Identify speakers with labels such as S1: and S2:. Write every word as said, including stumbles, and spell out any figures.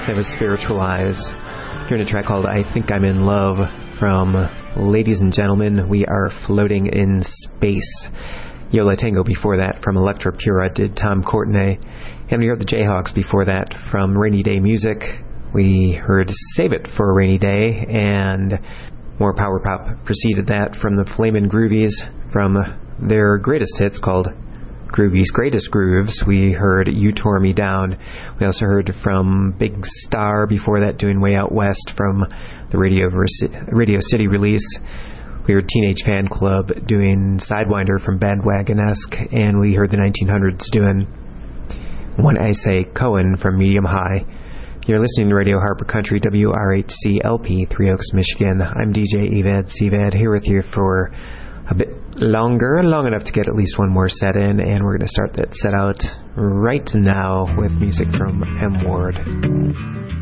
S1: That was Spiritualize. Hearing a track called I Think I'm in Love from Ladies and Gentlemen, We Are Floating in Space. Yola Tango before that from Electra Pura did Tom Courtenay. And we heard the Jayhawks before that from Rainy Day Music. We heard Save It for a Rainy Day, and more power pop preceded that from the Flamin' Groovies from their greatest hits called Groovy's Greatest Grooves. We heard You Tore Me Down. We also heard from Big Star before that doing Way Out West from the Radio, Radio City release. We heard Teenage Fan Club doing Sidewinder from Bandwagon-esque, and we heard the nineteen hundreds doing When I Say Cohen from Medium High. You're listening to Radio Harper Country, W R H C L P, Three Oaks, Michigan. I'm D J Evad Sevad here with you for a bit longer, long enough to get at least one more set in, and we're going to start that set out right now with music from M. Ward.